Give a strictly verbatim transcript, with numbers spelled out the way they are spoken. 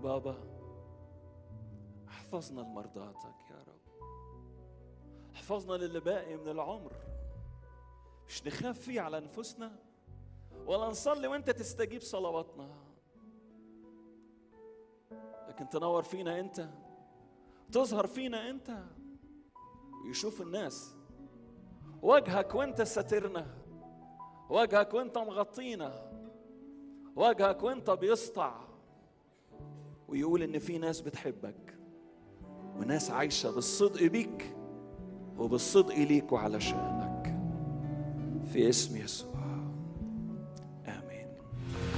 بابا احفظنا لمرضاتك يا رب، احفظنا للي باقي من العمر، مش نخاف فيه على نفسنا ولا نصلي وانت تستجيب صلواتنا، لكن تنور فينا انت، تظهر فينا انت، ويشوف الناس وجهك وانت سترنا، وجهك وانت مغطينا، وجهك وانت بيسطع، ويقول ان في ناس بتحبك وناس عايشة بالصدق بيك وبالصدق ليك وعلشانك، في اسم يسوع.